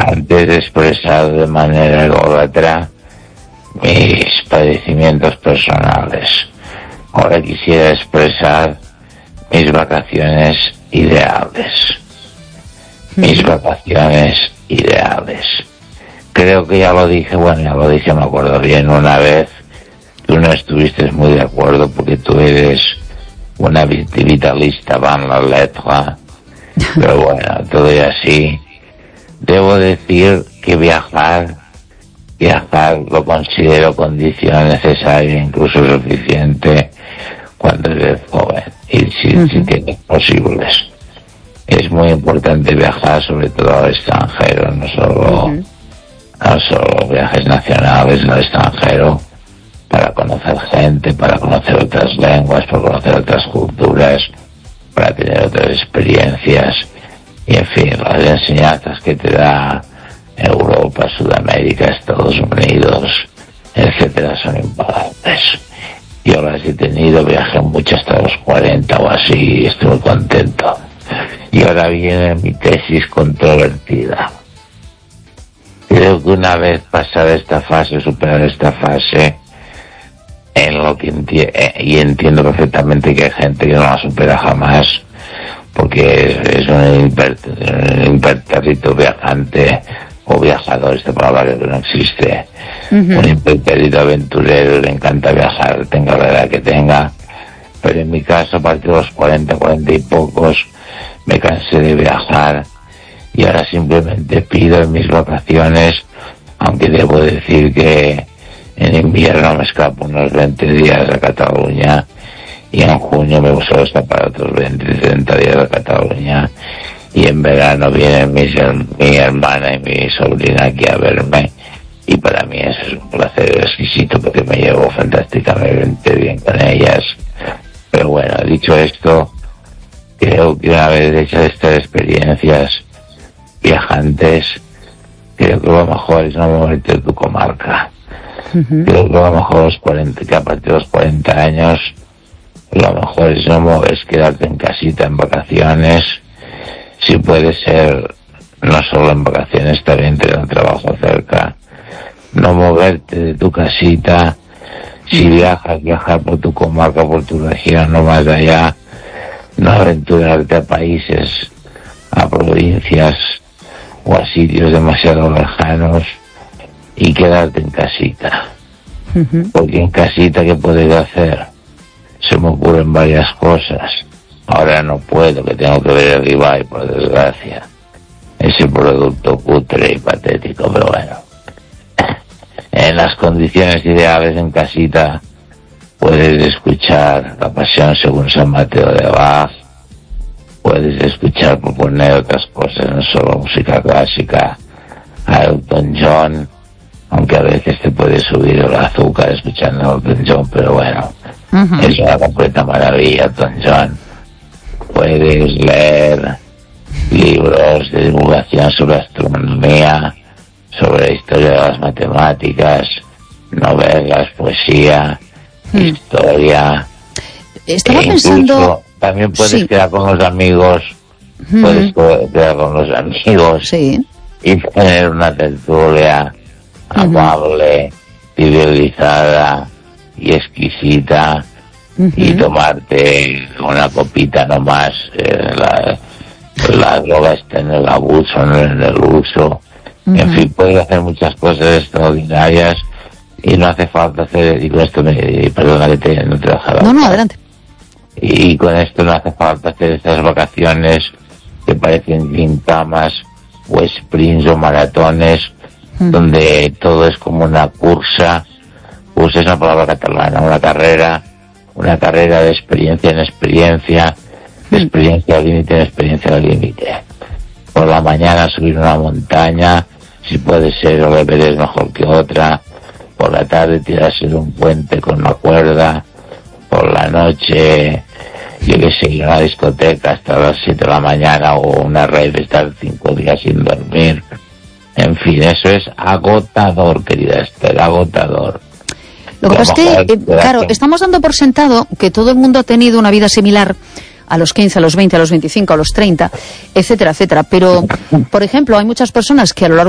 Antes de expresar de manera ególatra mis padecimientos personales, ahora quisiera expresar mis vacaciones ideales. Mis vacaciones ideales. Creo que ya lo dije, me acuerdo bien una vez. Tú no estuviste muy de acuerdo porque tú eres una vitalista van la letra, pero bueno, todo y así. Debo decir que viajar lo considero condición necesaria, incluso suficiente, cuando eres joven y si tienes posibles. Es muy importante viajar, sobre todo al extranjero, no solo viajes nacionales, al extranjero, para conocer gente, para conocer otras lenguas, para conocer otras culturas, para tener otras experiencias, y en fin, las enseñanzas que te da Europa, Sudamérica, Estados Unidos, etcétera, son impagables. Yo las he tenido, viajé mucho hasta los 40 o así, y estuve contento. Y ahora viene mi tesis controvertida. Creo que una vez pasada esta fase, superar esta fase, en lo que y entiendo perfectamente que hay gente que no la supera jamás, porque es un impertérrito viajante o viajador, esta palabra que no existe, un impertérito aventurero, le encanta viajar, tenga la edad que tenga, pero en mi caso, a partir de los 40 y pocos, me cansé de viajar y ahora simplemente pido en mis vacaciones, aunque debo decir que en invierno me escapo unos 20 días a Cataluña y en junio me suelo escapar otros 20-30 días a Cataluña, y en verano vienen mi hermana y mi sobrina aquí a verme, y para mí eso es un placer exquisito porque me llevo fantásticamente bien con ellas. Pero bueno, dicho esto, creo que una vez hechas estas experiencias viajantes, creo que lo mejor es no moverte de tu comarca. Creo que lo mejor que a partir de los 40 años, lo mejor es quedarte en casita en vacaciones, si puede ser, no solo en vacaciones, también tener un trabajo cerca. No moverte de tu casita, si viajar por tu comarca, por tu región, no más de allá. No aventurarte a países, a provincias o a sitios demasiado lejanos y quedarte en casita. Porque en casita, ¿qué puedes hacer? Se me ocurren varias cosas. Ahora no puedo, que tengo que ver el Ibai, por desgracia. Ese producto cutre y patético, pero bueno. En las condiciones ideales en casita puedes escuchar La Pasión según San Mateo de Bach, puedes escuchar, por poner otras cosas, no solo música clásica, a Elton John, aunque a veces te puede subir el azúcar escuchando a Elton John, pero bueno, es una completa maravilla Elton John. Puedes leer libros de divulgación sobre astronomía, sobre la historia de las matemáticas, novelas, poesía, historia. Estaba pensando... También puedes quedar con los amigos, y tener una tertulia amable, civilizada y exquisita, y tomarte una copita nomás. La droga está en el abuso, no en el uso. En fin, puedes hacer muchas cosas extraordinarias y no hace falta hacer, y con esto perdona que no te he dejado. No, adelante. Y con esto no hace falta hacer estas vacaciones que parecen gincamas o sprints o maratones, donde todo es como una cursa. Cursa es una palabra catalana, una carrera de experiencia en experiencia, de experiencia al límite en experiencia al límite. Por la mañana subir una montaña, si puede ser, o es mejor que otra. Por la tarde tirarse de un puente con una cuerda. Por la noche, yo qué sé, ir a una discoteca hasta las 7 de la mañana, o una rave, estar 5 días sin dormir. En fin, eso es agotador, querida Esther, agotador. Lo que pasa es que, claro, estamos dando por sentado que todo el mundo ha tenido una vida similar a los 15, a los 20, a los 25, a los 30, etcétera, etcétera. Pero, por ejemplo, hay muchas personas que a lo largo